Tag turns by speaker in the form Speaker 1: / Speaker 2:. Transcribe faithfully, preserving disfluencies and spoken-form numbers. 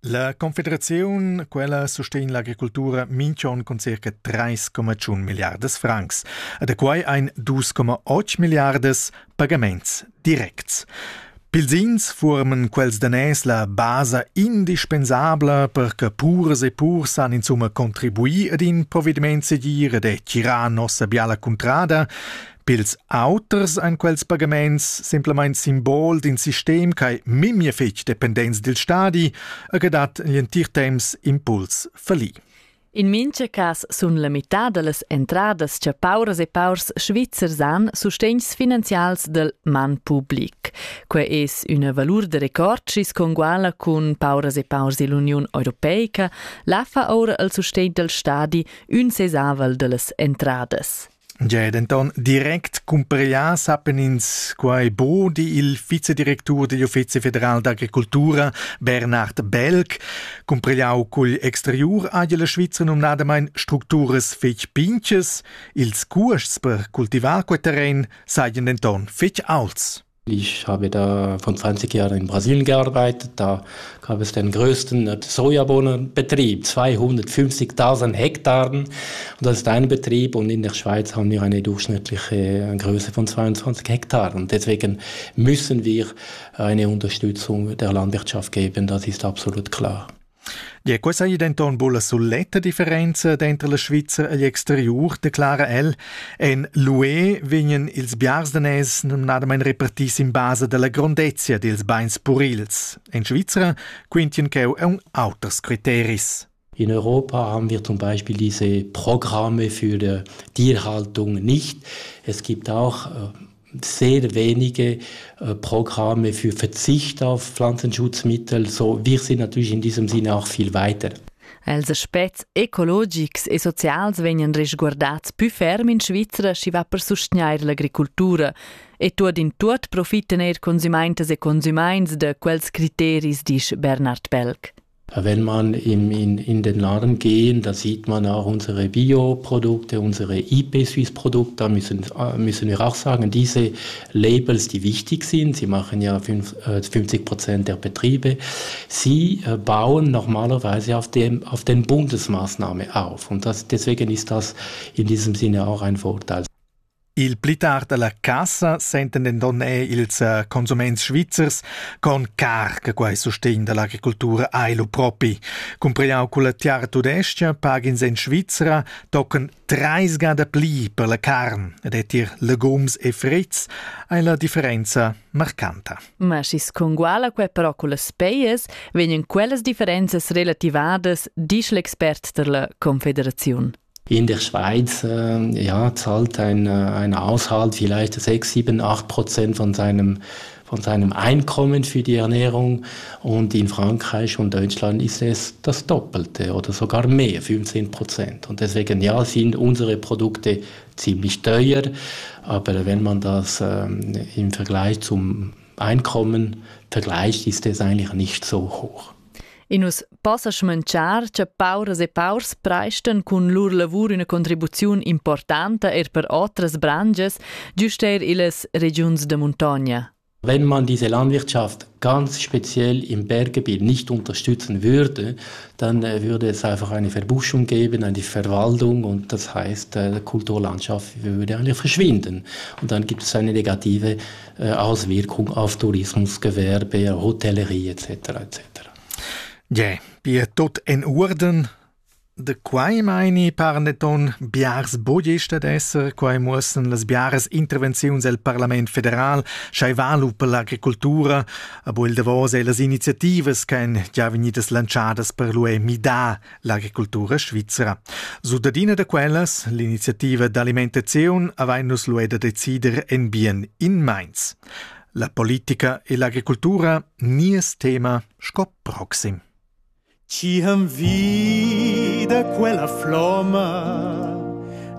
Speaker 1: La Confederazione, quella sostiene l'agricoltura, mincion con circa tre komma uno miliardas francs, da quai ein due komma otto miliardas pagaments directs. Pilsins formen quels danès la base indispensabla perché purs e purs han insomma contribuì ad in providiment seguire de tirar nossa biala contrada. Pils auters an quels pagaments simplement simbol d'un sistem che mimia fetg dependents del stadi e che dat l'entir temps impuls verli.
Speaker 2: In minche cas sun la metà de las entradas che pauras e paurs svizzers han sustens finanzials del man public. Que es una valur de record schis conguala cun pauras e paurs de l'Union Europeica, la fa ora al sustegn del stadi un sesavel de las entradas.
Speaker 1: Ja, denton direct cumpria sappen ins quai bodi il vicedirectur degli Uffizi Federal d'Agricultura Bernard Belg cumpriau cul exterior agli la Svizra numnadamein structures fetg pinches, ils cuosts per cultivar quei terren seien denton fetg alts.
Speaker 3: Ich habe da von zwanzig Jahren in Brasilien gearbeitet. Da gab es den größten Sojabohnenbetrieb, zweihundertfünfzigtausend Hektaren. Und das ist ein Betrieb und in der Schweiz haben wir eine durchschnittliche Größe von zweiundzwanzig Hektaren. Und deswegen müssen wir eine Unterstützung der Landwirtschaft geben, das ist absolut klar.
Speaker 1: Ja, questa è denton bulla sulletta differenza dentro la Svizra e l'exterior, declara el. En l'U E vignen ils biars danès nadamein repartis in base della grandezia dels bains purils. En Svizra quintien cheu un auters criteris.
Speaker 3: In Europa haben wir zum Beispiel diese Programme für die Tierhaltung nicht. Es gibt auch äh, sehr wenige äh, Programme für Verzicht auf Pflanzenschutzmittel. So, wir sind natürlich in diesem Sinne auch viel weiter.
Speaker 2: Els aspects ecologics e socials venien resguardats più ferm in Svizra si va per sustenier l'agricultura e tuot in tuot profiten eir consumaintes e consumains de quels criteris, disch Bernard Belg.
Speaker 3: Wenn man in, in, in den Laden gehen, da sieht man auch unsere Bioprodukte, unsere I P-Suisse-Produkte. Da müssen, müssen wir auch sagen, diese Labels, die wichtig sind, sie machen ja fünfzig Prozent der Betriebe, sie bauen normalerweise auf, dem, auf den Bundesmaßnahme auf. Und das, deswegen ist das in diesem Sinne auch ein Vorteil.
Speaker 1: Il pli tard alla cassa senten den donne ils uh, consuments svizzers con car che quai sustegn dell'agricultura ai lo propi. Compriau con la tiara tudestia pagins in Svizzera tocken treis gada pli per la carn ed etir legums e fritz ai la differenza marcanta.
Speaker 2: Ma schis conguala que però con le speies venien quelles differenzas relativades disch l'expert della Confederazione.
Speaker 3: In der Schweiz äh, ja, zahlt ein, ein Haushalt vielleicht sechs, sieben, acht Prozent von seinem, von seinem Einkommen für die Ernährung und in Frankreich und Deutschland ist es das Doppelte oder sogar mehr, fünfzehn Prozent. Und deswegen ja, sind unsere Produkte ziemlich teuer, aber wenn man das ähm, im Vergleich zum Einkommen vergleicht, ist es eigentlich nicht so hoch.
Speaker 2: In us possa schmanciar che pauras e paurs presten cun lur lavur una contribuzione importante er per otras branches, giuster illes regions de montagna.
Speaker 3: Wenn man diese Landwirtschaft ganz speziell im Berggebiet nicht unterstützen würde, dann äh, würde es einfach eine Verbuschung geben, eine Verwaldung und das heißt, äh, die Kulturlandschaft würde eigentlich verschwinden. Und dann gibt es eine negative äh, Auswirkung auf Tourismus, Gewerbe, Hotellerie et cetera et cetera.
Speaker 1: Ja, bei tot en Orden, de quai meini parneton biars bodista d'esser, quai mussen las biaras intervenziuns del Parlament Federal, schaivalu per l'agricultura, abo il davos e las iniziativas cain già venidas lanciadas per l'U E Mida, l'agricultura svizzera. Sudadina de quellas, l'iniziativa d'alimentazione avainus l'U E da decider en bien in Mainz. La politica e l'agricultura nies tema scop proxim.
Speaker 4: Ci han vida quella floma